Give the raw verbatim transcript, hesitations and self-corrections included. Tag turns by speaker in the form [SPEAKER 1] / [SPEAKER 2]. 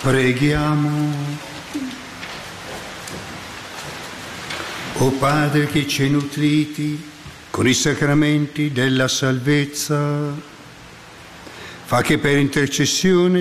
[SPEAKER 1] Preghiamo. O Padre che ci hai nutriti con i sacramenti della salvezza, fa che per intercessione